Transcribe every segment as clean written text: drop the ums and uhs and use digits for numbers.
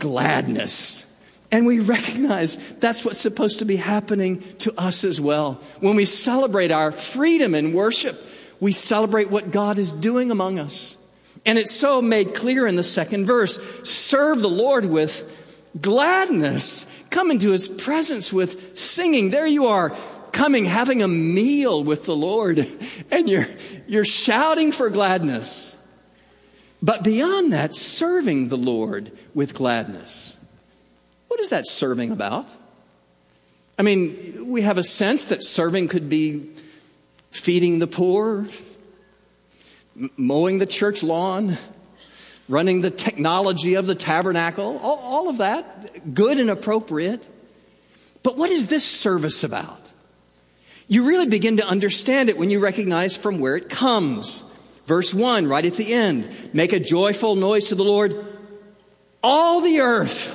gladness. And we recognize that's what's supposed to be happening to us as well. When we celebrate our freedom in worship, we celebrate what God is doing among us. And it's so made clear in the second verse. Serve the Lord with gladness. Come into his presence with singing. There you are, coming, having a meal with the Lord. And you're shouting for gladness. But beyond that, serving the Lord with gladness. What is that serving about? I mean, we have a sense that serving could be feeding the poor, mowing the church lawn, running the technology of the tabernacle, all of that, good and appropriate. But what is this service about? You really begin to understand it when you recognize from where it comes. Verse 1, right at the end, make a joyful noise to the Lord, all the earth.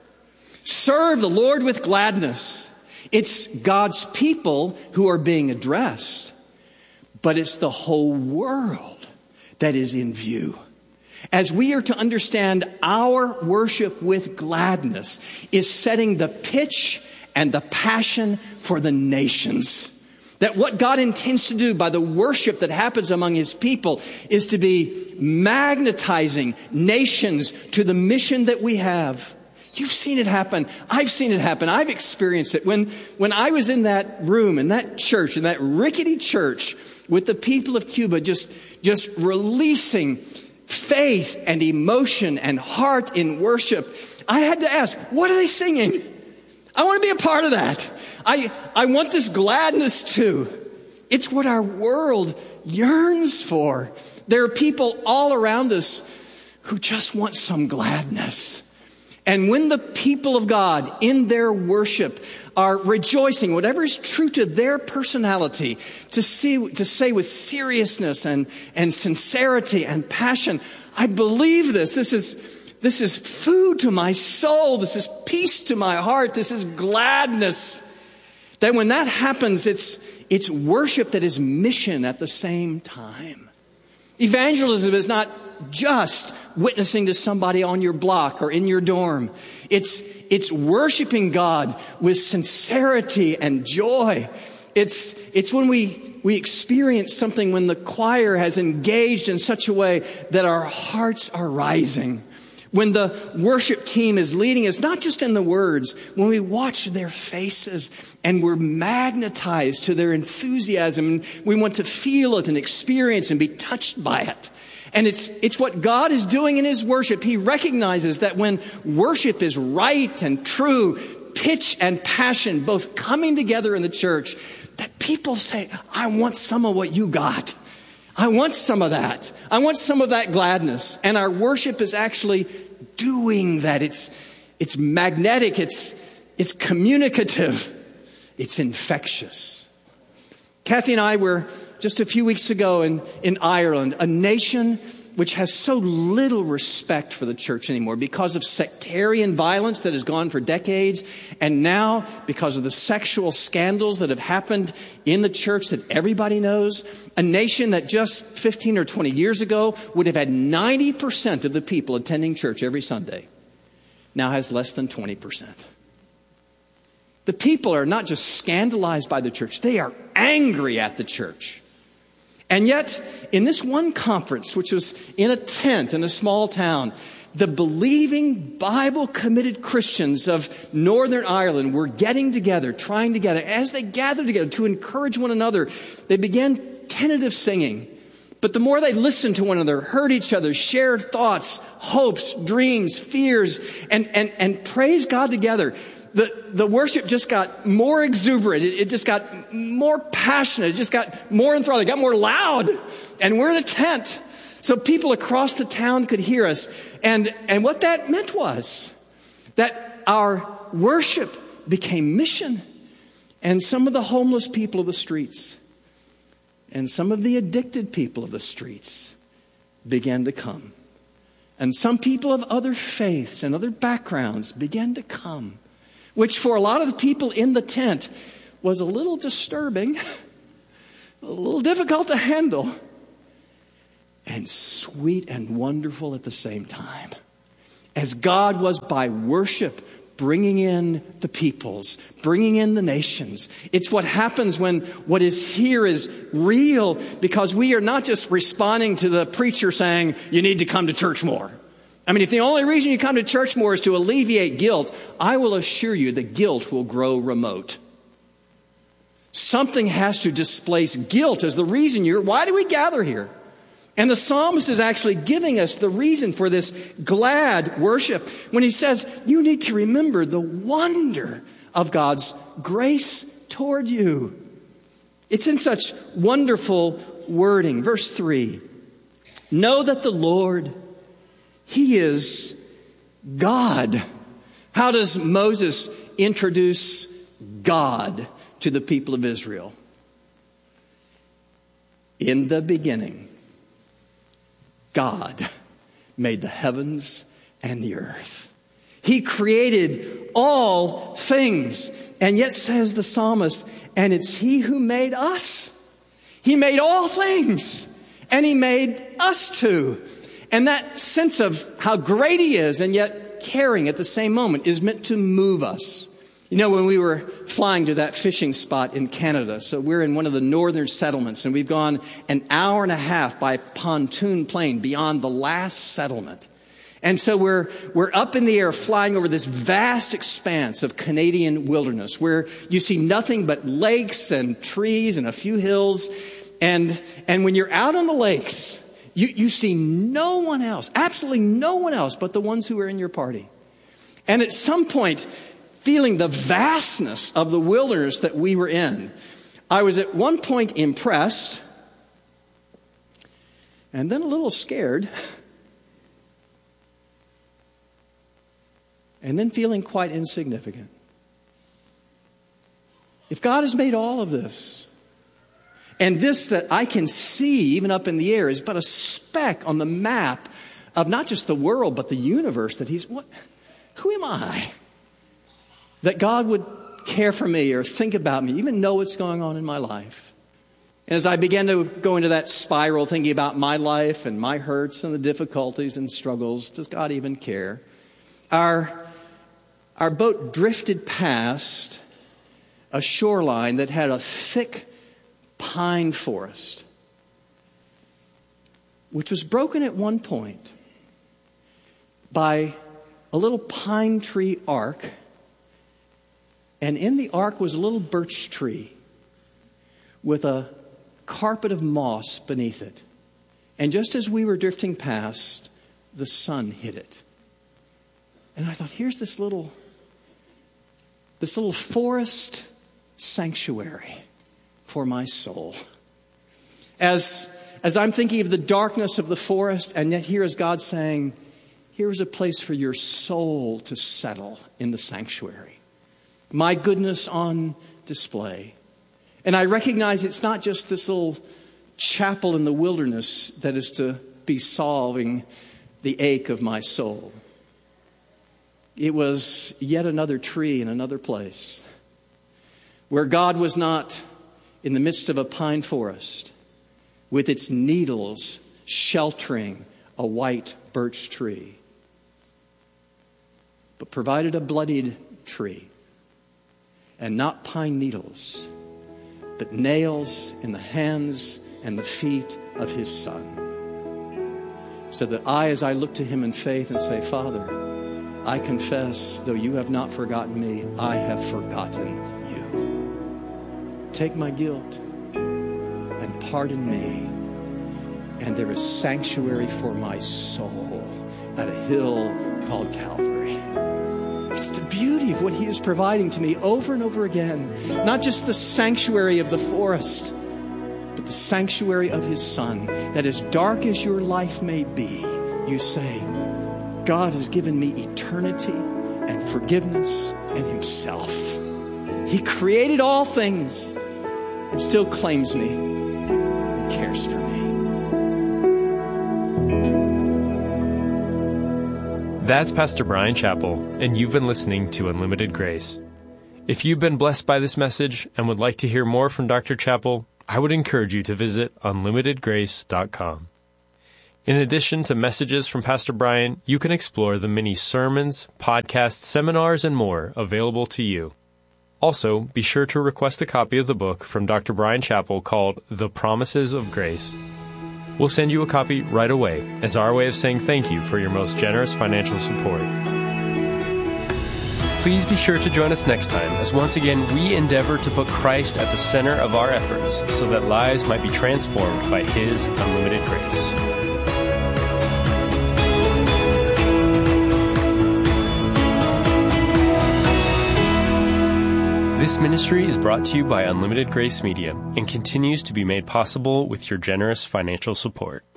Serve the Lord with gladness. It's God's people who are being addressed, but it's the whole world that is in view. As we are to understand our worship with gladness is setting the pitch and the passion for the nations. That what God intends to do by the worship that happens among his people is to be magnetizing nations to the mission that we have. You've seen it happen. I've seen it happen. I've experienced it. When I was in that room, in that church, in that rickety church with the people of Cuba, just releasing faith and emotion and heart in worship, I had to ask, what are they singing? I want to be a part of that. I want this gladness too. It's what our world yearns for. There are people all around us who just want some gladness. And when the people of God in their worship are rejoicing, whatever is true to their personality, to say with seriousness and sincerity and passion, I believe this. This is food to my soul. This is peace to my heart. This is gladness. That when that happens, it's worship that is mission at the same time. Evangelism is not just witnessing to somebody on your block or in your dorm. It's worshiping God with sincerity and joy. It's when we experience something when the choir has engaged in such a way that our hearts are rising. When the worship team is leading us, not just in the words, when we watch their faces and we're magnetized to their enthusiasm, and we want to feel it and experience and be touched by it. And it's what God is doing in his worship. He recognizes that when worship is right and true, pitch and passion both coming together in the church, that people say, I want some of what you got. I want some of that. I want some of that gladness. And our worship is actually doing that. It's magnetic. It's communicative. It's infectious. Kathy and I were just a few weeks ago in Ireland, a nation which has so little respect for the church anymore because of sectarian violence that has gone for decades. And now because of the sexual scandals that have happened in the church that everybody knows, a nation that just 15 or 20 years ago would have had 90% of the people attending church every Sunday, now has less than 20%. The people are not just scandalized by the church, they are angry at the church. And yet, in this one conference, which was in a tent in a small town, the believing, Bible-committed Christians of Northern Ireland were getting together, trying together. As they gathered together to encourage one another, they began tentative singing. But the more they listened to one another, heard each other, shared thoughts, hopes, dreams, fears, and praised God together, the worship just got more exuberant. It just got more passionate. It just got more enthralling. It got more loud. And we're in a tent. So people across the town could hear us. And what that meant was that our worship became mission. And some of the homeless people of the streets and some of the addicted people of the streets began to come. And some people of other faiths and other backgrounds began to come, which for a lot of the people in the tent was a little disturbing, a little difficult to handle, and sweet and wonderful at the same time. as God was by worship bringing in the peoples, bringing in the nations. It's what happens when what is here is real, because we are not just responding to the preacher saying, you need to come to church more. I mean, if the only reason you come to church more is to alleviate guilt, I will assure you the guilt will grow remote. Something has to displace guilt as the reason why do we gather here? And the psalmist is actually giving us the reason for this glad worship when he says, you need to remember the wonder of God's grace toward you. It's in such wonderful wording. Verse 3, know that the Lord, He is God. How does Moses introduce God to the people of Israel? In the beginning, God made the heavens and the earth. He created all things. And yet, says the psalmist, and it's He who made us. He made all things. And He made us too. And that sense of how great He is and yet caring at the same moment is meant to move us. You know, when we were flying to that fishing spot in Canada, so we're in one of the northern settlements, and we've gone an hour and a half by pontoon plane beyond the last settlement. And so we're up in the air flying over this vast expanse of Canadian wilderness where you see nothing but lakes and trees and a few hills. And when you're out on the lakes, you see no one else, absolutely no one else but the ones who are in your party. And at some point, feeling the vastness of the wilderness that we were in, I was at one point impressed and then a little scared and then feeling quite insignificant. If God has made all of this, and this that I can see even up in the air is but a speck on the map of not just the world but the universe, that who am I that God would care for me or think about me, even know what's going on in my life? And as I began to go into that spiral, thinking about my life and my hurts and the difficulties and struggles, does God even care? Our boat drifted past a shoreline that had a thick pine forest, which was broken at one point by a little pine tree arc. And in the ark was a little birch tree with a carpet of moss beneath it. And just as we were drifting past, the sun hit it. And I thought, here's this little forest sanctuary for my soul. As I'm thinking of the darkness of the forest, and yet here is God saying, here is a place for your soul to settle in the sanctuary. My goodness on display. And I recognize it's not just this little chapel in the wilderness that is to be solving the ache of my soul. It was yet another tree in another place where God was not in the midst of a pine forest with its needles sheltering a white birch tree, but provided a bloodied tree. And not pine needles, but nails in the hands and the feet of His Son. So that as I look to Him in faith and say, Father, I confess, though you have not forgotten me, I have forgotten you. Take my guilt and pardon me. And there is sanctuary for my soul at a hill called Calvary. It's the beauty of what He is providing to me over and over again. Not just the sanctuary of the forest, but the sanctuary of His Son. That as dark as your life may be, you say, God has given me eternity and forgiveness and Himself. He created all things and still claims me and cares for me. That's Pastor Bryan Chapell, and you've been listening to Unlimited Grace. If you've been blessed by this message and would like to hear more from Dr. Chapell, I would encourage you to visit unlimitedgrace.com. In addition to messages from Pastor Brian, you can explore the many sermons, podcasts, seminars, and more available to you. Also, be sure to request a copy of the book from Dr. Brian Chappell called The Promises of Grace. We'll send you a copy right away as our way of saying thank you for your most generous financial support. Please be sure to join us next time as once again we endeavor to put Christ at the center of our efforts so that lives might be transformed by His unlimited grace. This ministry is brought to you by Unlimited Grace Media and continues to be made possible with your generous financial support.